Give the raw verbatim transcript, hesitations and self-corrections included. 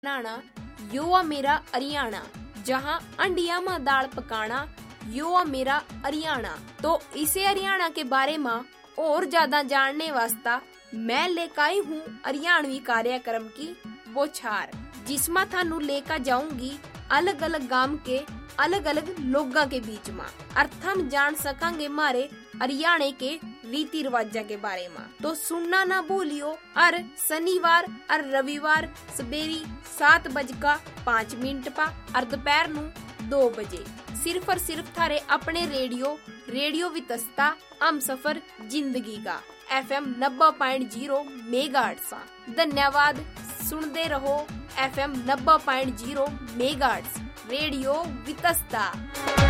बनाना यो मेरा हरियाणा, जहाँ अंडिया में दाल पकाना यो मेरा हरियाणा। तो इसे हरियाणा के बारे में और ज्यादा जानने वास्ता मैं लेकर आई हूँ हरियाणवी कार्यक्रम की बौछार, जिसमें थानू लेकर जाऊंगी अलग अलग गांव के अलग अलग लोगों के बीच में, और हम जान सकेंगे मारे हरियाणा के रीति रिवाजा के बारे में। तो सुनना ना भूलियो। और शनिवार और रविवार सवेरी सात बज का पाँच मिनट पा और दोपहर नू दो बजे सिर्फ और सिर्फ थारे अपने रेडियो रेडियो वितस्ता हम सफर जिंदगी का एफ एम नब्बे पॉइंट जीरो मेगाहर्ट्ज। धन्यवाद। सुनते रहो एफ एम नब्बे point zero megahertz radio Vitasta.